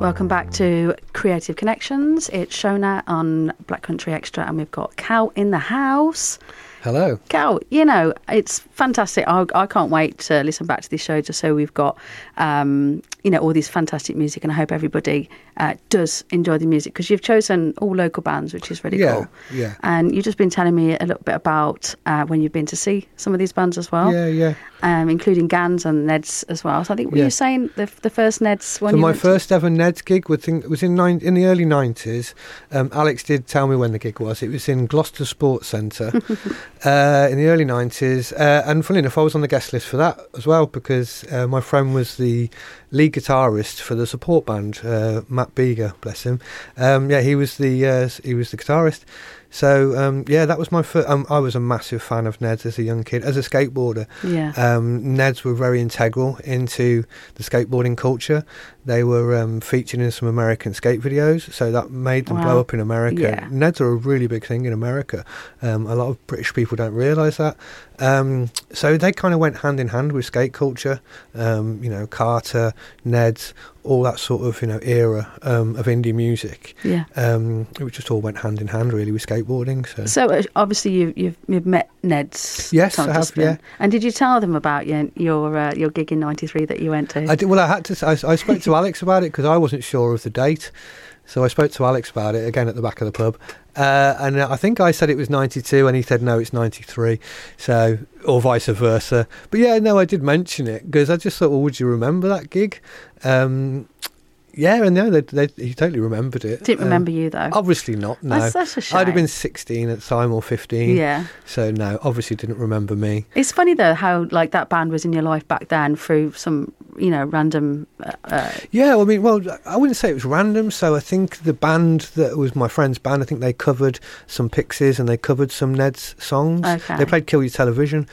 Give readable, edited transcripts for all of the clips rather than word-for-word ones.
Welcome back to Creative Connections. It's Shona on Black Country Extra, and we've got Cal in the house. Hello. Cal, you know, it's fantastic. I can't wait to listen back to this show just so we've got, you know, all these fantastic music, and I hope everybody does enjoy the music, because you've chosen all local bands, which is really cool. Yeah. And you've just been telling me a little bit about when you've been to see some of these bands as well. Yeah. Including Gans and Neds as well. So I think, were you saying the first Neds one? So my first ever Neds gig was in the early 90s. Alex did tell me when the gig was. It was in Gloucester Sports Centre in the early 90s. And funnily enough, I was on the guest list for that as well, because my friend was the lead guitarist for the support band, Matt Beeger, bless him. He was the guitarist. So, that was my first. I was a massive fan of Neds as a young kid, as a skateboarder. Yeah. Neds were very integral into the skateboarding culture. They were featured in some American skate videos, so that made them blow up in America. Yeah. Neds are a really big thing in America. A lot of British people don't realise that. So they kind of went hand in hand with skate culture. Carter, Neds, all that sort of era of indie music. Yeah. It just all went hand in hand really with skateboarding. So obviously you've met Neds. Yes, I have. Yeah. And did you tell them about your gig in '93 that you went to? I did. Well, I had to. I spoke to Alex about it because I wasn't sure of the date. So I spoke to Alex about it again at the back of the pub, and I think I said it was 92, and he said no, it's 93. So, or vice versa. But yeah, no, I did mention it because I just thought, well, would you remember that gig? Yeah, and no, he totally remembered it. Didn't remember you though. Obviously not. No, that's a shame. I'd have been 16 at the time or 15. Yeah. So no, obviously didn't remember me. It's funny though how like that band was in your life back then through some random. Yeah, I wouldn't say it was random. So I think the band that was my friend's band, I think they covered some Pixies and they covered some Neds songs. Okay. They played Kill Your Television.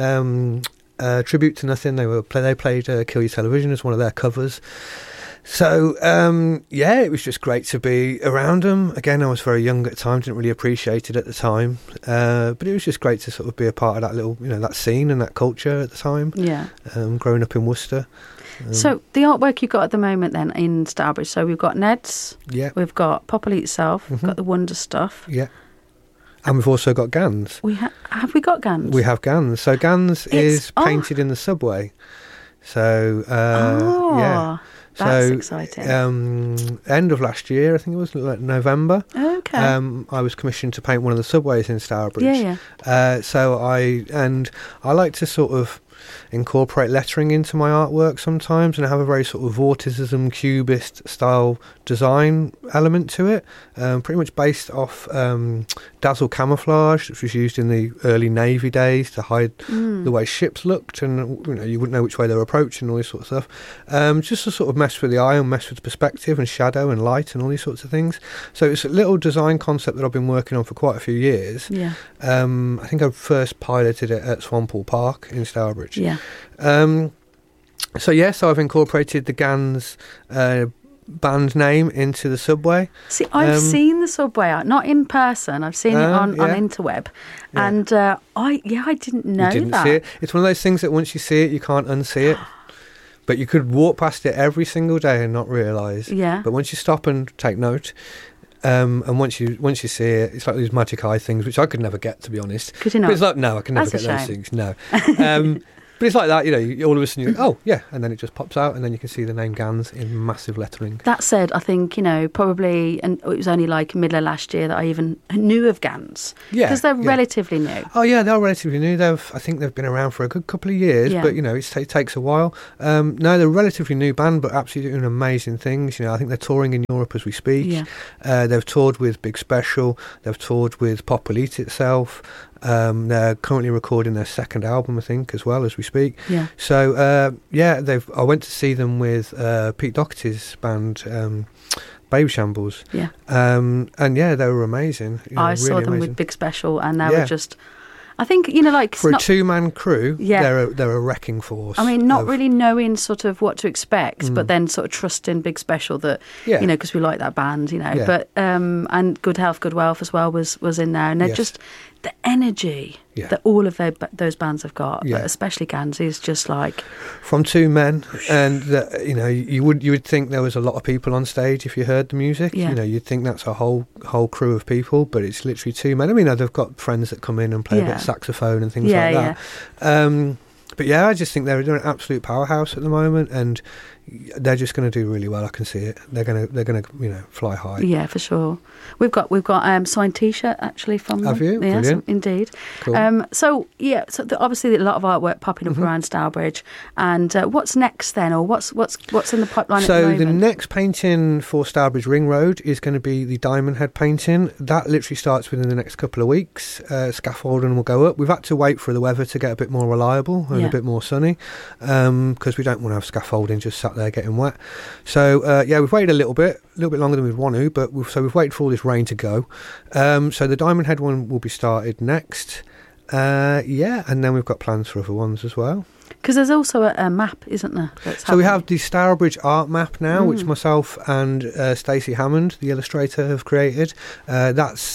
Tribute to Nothing. They played Kill Your Television as one of their covers. So, it was just great to be around them. Again, I was very young at the time, didn't really appreciate it at the time. But it was just great to sort of be a part of that little, that scene and that culture at the time. Yeah. Growing up in Worcester. So the artwork you've got at the moment then in Stourbridge, so we've got Neds. Yeah. We've got Popple Itself. We've got the Wonder Stuff. Yeah. And we've also got Gans. Have we got Gans? We have Gans. So Gans is painted in the subway. So, yeah. That's exciting. End of last year, I think it was November. Okay. I was commissioned to paint one of the subways in Stourbridge. Yeah. So I like to sort of incorporate lettering into my artwork sometimes, and I have a very sort of vorticism, cubist style design element to it, pretty much based off dazzle camouflage, which was used in the early Navy days to hide the way ships looked, and you wouldn't know which way they were approaching, all this sort of stuff, just to sort of mess with the eye and mess with perspective and shadow and light and all these sorts of things. So it's a little design concept that I've been working on for quite a few years. Yeah. I think I first piloted it at Swampole Park in Stourbridge. Yeah. So I've incorporated the Gans band name into the subway. See, I've seen the subway, not in person. I've seen it on interweb, and I didn't know that. You didn't see it. It's one of those things that once you see it, you can't unsee it. But you could walk past it every single day and not realise. Yeah. But once you stop and take note. And once you see it, it's like these magic eye things, which I could never get, to be honest. Could you not? But it's like, no, I can never get those things. No. But it's like that, all of a sudden you go, oh, yeah, and then it just pops out, and then you can see the name Gans in massive lettering. That said, I think, probably, and it was only like middle of last year that I even knew of Gans. Yeah. Because they're relatively new. Oh, yeah, they're relatively new. I think they've been around for a good couple of years, but, it takes a while. No, they're a relatively new band, but absolutely doing amazing things. I think they're touring in Europe as we speak. Yeah. They've toured with Big Special. They've toured with Popple Itself. They're currently recording their second album, I think, as well as we speak. Yeah. So, I went to see them with Pete Doherty's band, Baby Shambles. Yeah. And they were amazing. I saw them with Big Special, and they were just. I think, for a two-man crew, they're a wrecking force. I mean, not really knowing sort of what to expect, but then sort of trusting Big Special that, because we like that band, but, and Good Health, Good Wealth as well was in there. And they're the energy that all of those bands have got, but especially Gans, is just like from two men, and you would think there was a lot of people on stage if you heard the music. Yeah. You'd think that's a whole crew of people, but it's literally two men. I mean, they've got friends that come in and play a bit of saxophone and things like that. But yeah, I just think they're an absolute powerhouse at the moment, and they're just going to do really well. I can see it. They're going to fly high. Yeah, for sure. We've got signed T-shirt actually from them. Have you? Yes, Brilliant. Indeed. Cool. Obviously a lot of artwork popping up around Stourbridge. And what's next then, or what's in the pipeline? So at the moment? the next painting for Stourbridge Ring Road is going to be the Diamond Head painting. That literally starts within the next couple of weeks. Scaffolding will go up. We've had to wait for the weather to get a bit more reliable and a bit more sunny, because we don't want to have scaffolding just sat there getting wet. So we've waited a little bit longer than we'd want to, but we've waited for all this rain to go. So the Diamond Head one will be started next. And then we've got plans for other ones as well. Because there's also a map, isn't there? So we have the Stourbridge art map now, which myself and Stacey Hammond, the illustrator, have created. That's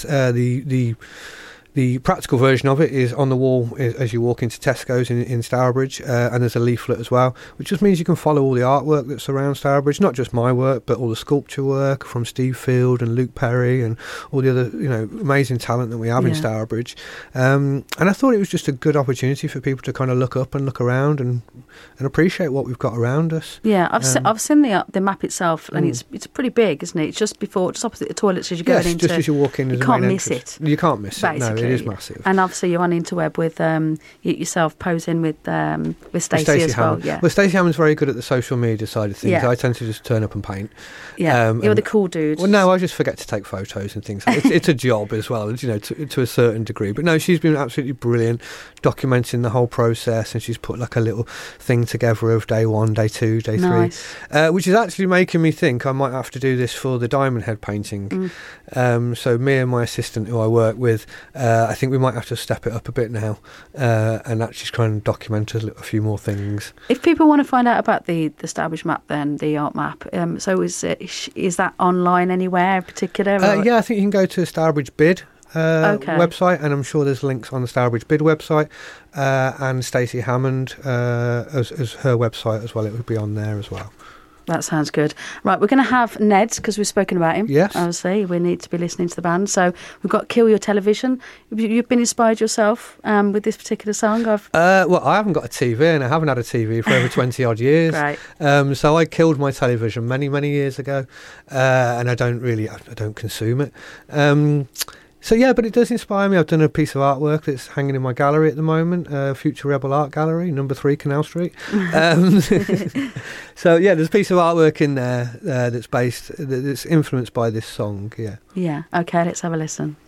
the practical version of it is on the wall as you walk into Tesco's in Stourbridge, and there's a leaflet as well, which just means you can follow all the artwork that's around Stourbridge, not just my work, but all the sculpture work from Steve Field and Luke Perry and all the other amazing talent that we have in Stourbridge. And I thought it was just a good opportunity for people to kind of look up and look around and appreciate what we've got around us. Yeah, I've seen the map itself, and it's pretty big, isn't it? It's just opposite the toilets as you're going into. Just as you walk in. You can't miss it. You can't miss it. No, it is massive. And obviously you're on interweb with yourself posing with Stacey as well. Yeah. Well, Stacey Hammond's very good at the social media side of things. Yeah. I tend to just turn up and paint. Yeah, you're the cool dude. Well, no, I just forget to take photos and things. It's a job as well, to a certain degree. But no, she's been absolutely brilliant documenting the whole process, and she's put like a little thing together of day 1, day 2, day 3, which is actually making me think I might have to do this for the Diamond Head painting. So me and my assistant, who I work with, I think we might have to step it up a bit now, and actually try and document a few more things. If people want to find out about the Stourbridge map, then the art map, so is that online anywhere in particular? I think you can go to Stourbridge Bid website, and I'm sure there's links on the Stourbridge Bid website, and Stacey Hammond as her website as well. It would be on there as well. That sounds good. Right, we're going to have Ned's, because we've spoken about him. Yes. Obviously, we need to be listening to the band. So we've got Kill Your Television. You've been inspired yourself with this particular song? Well, I haven't got a TV, and I haven't had a TV for over 20-odd years. Right. So I killed my television many, many years ago, and I don't consume it. So yeah, but it does inspire me. I've done a piece of artwork that's hanging in my gallery at the moment, Future Rebel Art Gallery, number 3 Canal Street. So yeah, there's a piece of artwork in there that's influenced by this song. Yeah. Yeah. Okay, let's have a listen.